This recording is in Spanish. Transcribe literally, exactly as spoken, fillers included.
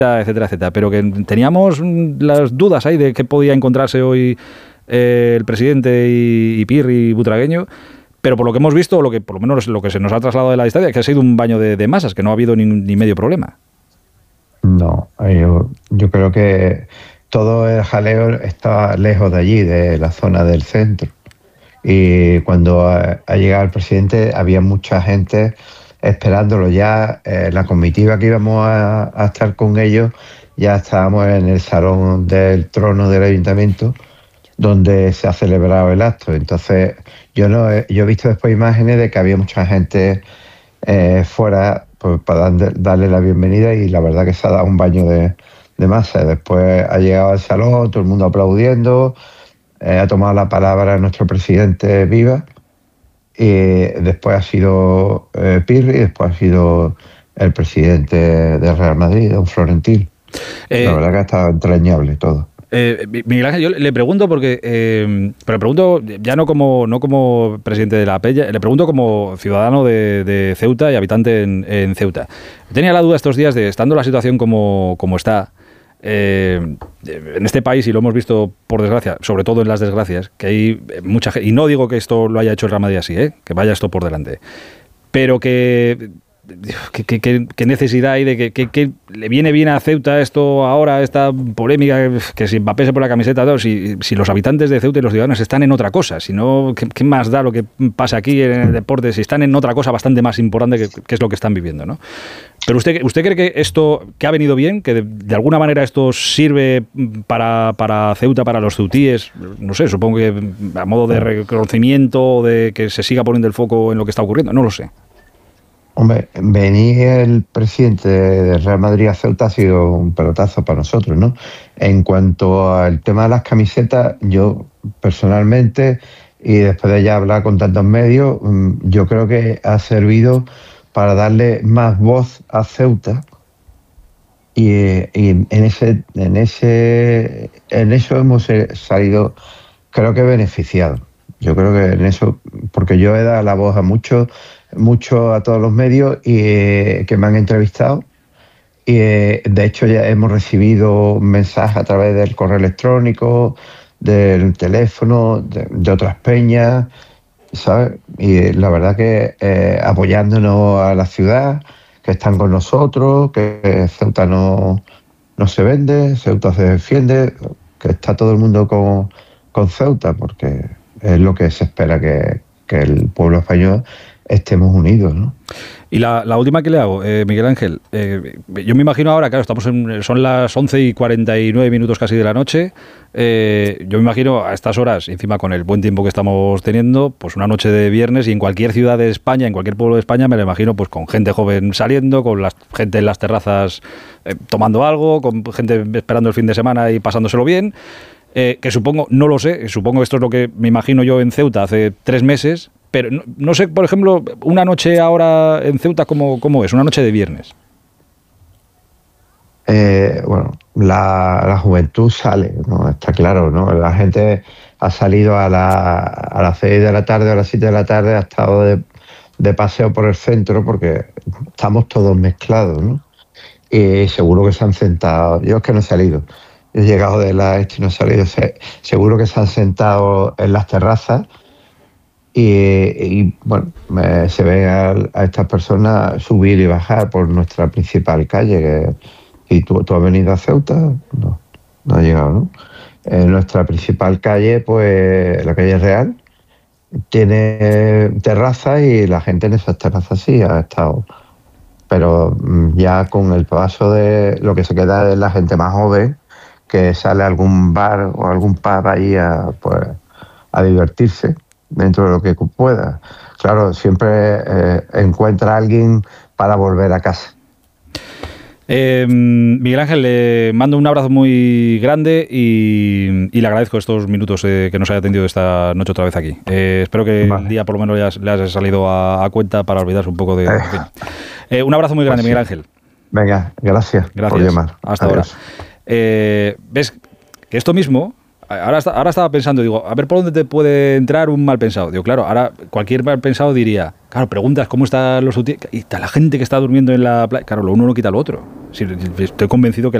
etcétera, etcétera, pero que teníamos las dudas ahí de qué podía encontrarse hoy eh, el presidente y, y Pirri Butragueño, pero por lo que hemos visto, lo que por lo menos lo que se nos ha trasladado de la distancia, es que ha sido un baño de, de masas, que no ha habido ni, ni medio problema. No, yo, yo creo que todo el jaleo estaba lejos de allí, de la zona del centro, y cuando ha, ha llegado el presidente había mucha gente esperándolo ya. Eh, la comitiva que íbamos a, a estar con ellos, ya estábamos en el salón del trono del ayuntamiento donde se ha celebrado el acto. Entonces yo no he, yo he visto después imágenes de que había mucha gente eh, fuera pues, para darle, darle la bienvenida, y la verdad que se ha dado un baño de, de masa. Después ha llegado al salón, todo el mundo aplaudiendo, eh, ha tomado la palabra nuestro presidente Viva, y después ha sido eh, Pirri, y después ha sido el presidente del Real Madrid, don Florentino. Eh, la verdad que ha estado entrañable todo. Eh, Miguel Ángel, yo le pregunto porque, eh, pero le pregunto ya no como no como presidente de la Peña, le pregunto como ciudadano de, de Ceuta y habitante en, en Ceuta. Tenía la duda estos días de, estando la situación como, como está, eh, en este país, y lo hemos visto por desgracia, sobre todo en las desgracias, que hay mucha gente, y no digo que esto lo haya hecho el Real Madrid así, ¿eh? Que vaya esto por delante, pero que ¿Qué, qué, qué necesidad hay de que, que, que le viene bien a Ceuta esto ahora, esta polémica, que si Mbappé se pone la camiseta, todo, si, si los habitantes de Ceuta y los ciudadanos están en otra cosa, si no, ¿qué, qué más da lo que pasa aquí en el deporte, si están en otra cosa bastante más importante que, que es lo que están viviendo, ¿no? Pero usted, ¿usted cree que esto, que ha venido bien, que de, de alguna manera esto sirve para, para Ceuta, para los ceutíes, no sé, supongo que a modo de reconocimiento, de que se siga poniendo el foco en lo que está ocurriendo, no lo sé? Hombre, venir el presidente del Real Madrid a Ceuta ha sido un pelotazo para nosotros, ¿no? En cuanto al tema de las camisetas, yo personalmente, y después de ya hablar con tantos medios, yo creo que ha servido para darle más voz a Ceuta, y, y en ese, en ese, en eso hemos salido, creo que beneficiados. Yo creo que en eso, porque yo he dado la voz a muchos, mucho a todos los medios y, eh, que me han entrevistado, y eh, de hecho ya hemos recibido mensajes a través del correo electrónico, del teléfono, de, de otras peñas, ¿sabes? Y la verdad que eh, apoyándonos a la ciudad, que están con nosotros, que Ceuta no, no se vende, Ceuta se defiende, que está todo el mundo con, con Ceuta, porque es lo que se espera, que, que el pueblo español estemos unidos, ¿no? Y la, la última que le hago, eh, Miguel Ángel, eh, yo me imagino ahora, claro, estamos en, son las once y cuarenta y nueve minutos casi de la noche, eh, yo me imagino a estas horas, encima con el buen tiempo que estamos teniendo, pues una noche de viernes, y en cualquier ciudad de España, en cualquier pueblo de España, me lo imagino pues con gente joven saliendo, con la gente en las terrazas eh, tomando algo, con gente esperando el fin de semana y pasándoselo bien, eh, que supongo, no lo sé, supongo que esto es lo que me imagino yo en Ceuta hace tres meses, pero no, no sé, por ejemplo, una noche ahora en Ceuta, ¿cómo, cómo es? Una noche de viernes. Eh, bueno, la, la juventud sale, ¿no? Está claro, ¿no? La gente ha salido a, la, a las seis de la tarde o a las siete de la tarde, ha estado de, de paseo por el centro, porque estamos todos mezclados, ¿no? Y seguro que se han sentado. Yo es que no he salido. Yo he llegado de la este y no he salido. Se, seguro que se han sentado en las terrazas. Y, y bueno, me, se ve a, a estas personas subir y bajar por nuestra principal calle. Que, ¿y tú, tú has venido a Ceuta? No, no has llegado, ¿no? En nuestra principal calle, pues la calle Real, tiene terrazas, y la gente en esas terrazas sí ha estado. Pero ya con el paso de lo que se queda de la gente más joven, que sale a algún bar o algún pub ahí a, pues, a divertirse dentro de lo que pueda. Claro, siempre eh, encuentra a alguien para volver a casa. Eh, Miguel Ángel, le mando un abrazo muy grande y, y le agradezco estos minutos eh, que nos haya atendido esta noche otra vez aquí. Eh, espero que vale. El día por lo menos ya le haya salido a, a cuenta para olvidarse un poco de... Eh. Eh, un abrazo muy grande, pues sí. Miguel Ángel. Venga, gracias, gracias por llamar. Hasta Adiós. Ahora. Eh, ¿Ves que esto mismo... ahora, está, ahora estaba pensando, digo, a ver por dónde te puede entrar un mal pensado. Digo, claro, ahora cualquier mal pensado diría, claro, preguntas cómo están los útiles, y está la gente que está durmiendo en la playa. Claro, lo uno no quita lo otro. Sí, estoy convencido que